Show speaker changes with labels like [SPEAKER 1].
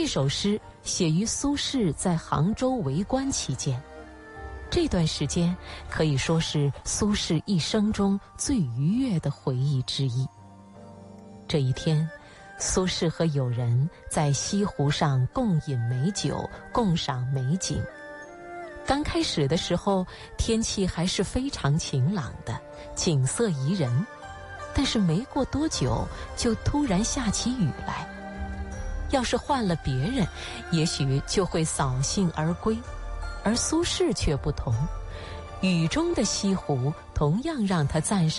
[SPEAKER 1] 这首诗写于苏轼在杭州为官期间，这段时间可以说是苏轼一生中最愉悦的回忆之一。这一天，苏轼和友人在西湖上共饮美酒，共赏美景。刚开始的时候，天气还是非常晴朗的，景色宜人。但是没过多久，就突然下起雨来。要是换了别人，也许就会扫兴而归，而苏轼却不同，雨中的西湖同样让他赞赏。